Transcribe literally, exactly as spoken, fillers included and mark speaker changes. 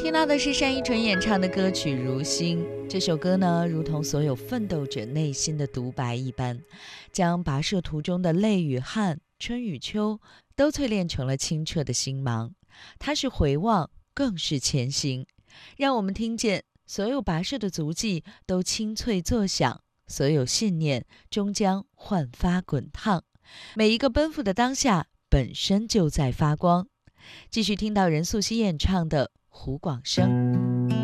Speaker 1: 听到的是单依纯演唱的歌曲《如心》。这首歌呢，如同所有奋斗者内心的独白一般，将跋涉途中的泪与汗、春与秋都淬炼成了清澈的星芒。它是回望，更是前行，让我们听见所有跋涉的足迹都清脆作响，所有信念终将焕发滚烫。每一个奔赴的当下本身就在发光。继续听到任素汐演唱的《胡广生》。